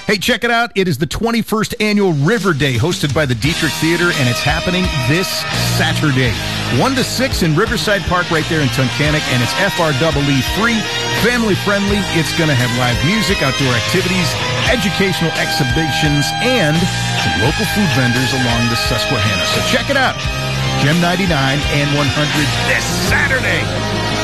Hey, check it out. It is the 21st annual River Day hosted by the Dietrich Theater, and it's happening this Saturday. 1 to 6 in Riverside Park right there in Tunkhannock, and it's FREE free, family friendly. It's going to have live music, outdoor activities, educational exhibitions, and some local food vendors along the Susquehanna. So check it out. Gem 99 and 100 this Saturday.